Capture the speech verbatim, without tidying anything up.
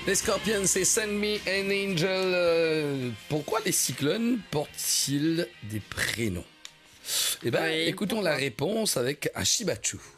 Les Scorpions, c'est Send Me an Angel. Euh, pourquoi les cyclones portent-ils des prénoms? Eh ben, Oui, écoutons pourquoi la réponse avec Ashibatu.